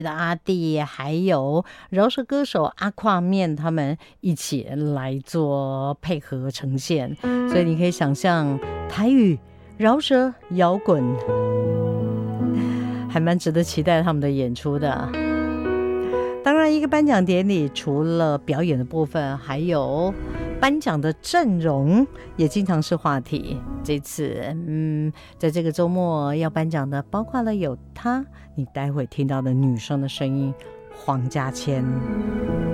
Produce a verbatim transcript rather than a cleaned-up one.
的阿弟，还有饶舌歌手阿跨面，他们一起来做配合呈现，所以你可以想象台语、饶舌、摇滚，还蛮值得期待他们的演出的。当然，一个颁奖典礼除了表演的部分，还有颁奖的阵容也经常是话题。这次，嗯，在这个周末要颁奖的，包括了有她，你待会听到的女生的声音，黄嘉千。